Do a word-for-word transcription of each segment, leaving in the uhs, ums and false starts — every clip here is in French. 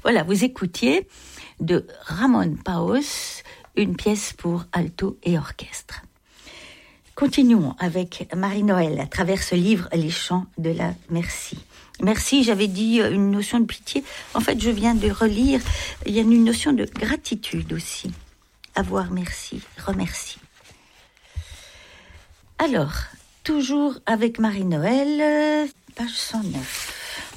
Voilà, vous écoutiez de Ramon Paos, une pièce pour alto et orchestre. Continuons avec Marie-Noël à travers ce livre Les chants de la merci. Merci, j'avais dit une notion de pitié. En fait, je viens de relire, il y a une notion de gratitude aussi. Avoir merci, remercie. Alors, toujours avec Marie-Noël, page cent neuf.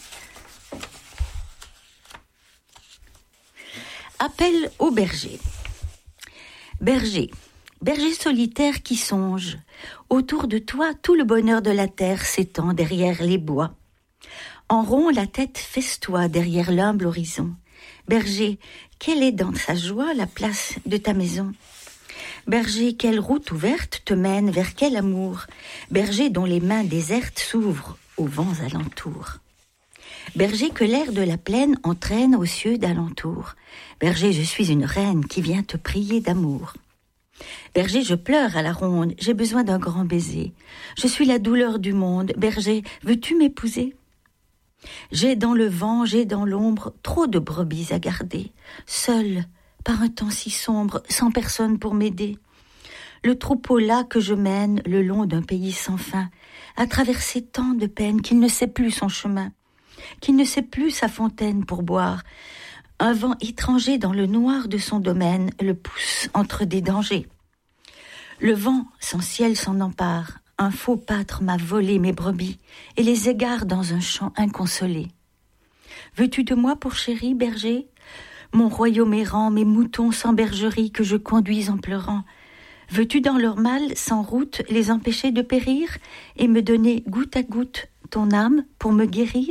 Appel au berger. Berger, berger solitaire qui songe. Autour de toi, tout le bonheur de la terre s'étend derrière les bois. En rond, la tête festoie derrière l'humble horizon. Berger, quelle est dans sa joie la place de ta maison? Berger, quelle route ouverte te mène vers quel amour? Berger dont les mains désertes s'ouvrent aux vents alentours. Berger que l'air de la plaine entraîne aux cieux d'alentour. Berger, je suis une reine qui vient te prier d'amour. Berger, je pleure à la ronde, j'ai besoin d'un grand baiser. Je suis la douleur du monde. Berger, veux-tu m'épouser? J'ai dans le vent, j'ai dans l'ombre trop de brebis à garder. Seule, par un temps si sombre, sans personne pour m'aider. Le troupeau là que je mène le long d'un pays sans fin a traversé tant de peines qu'il ne sait plus son chemin, qu'il ne sait plus sa fontaine pour boire. Un vent étranger dans le noir de son domaine le pousse entre des dangers. Le vent, sans ciel, s'en empare. Un faux pâtre m'a volé mes brebis et les égare dans un champ inconsolé. Veux-tu de moi pour chéri, berger? Mon royaume errant, mes moutons sans bergerie que je conduis en pleurant. Veux-tu dans leur mal, sans route, les empêcher de périr et me donner goutte à goutte ton âme pour me guérir?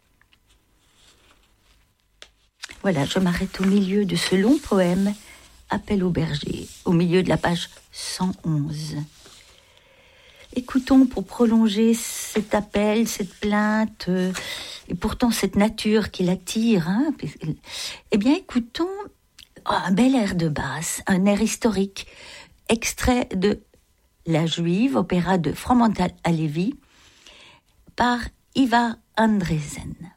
Voilà, je m'arrête au milieu de ce long poème, Appel au berger, au milieu de la page cent onze. Écoutons pour prolonger cet appel, cette plainte, euh, et pourtant cette nature qui l'attire. Hein, eh bien, écoutons oh, un bel air de basse, un air historique, extrait de La Juive, opéra de Fromental Alevi, par Ivar Andresen.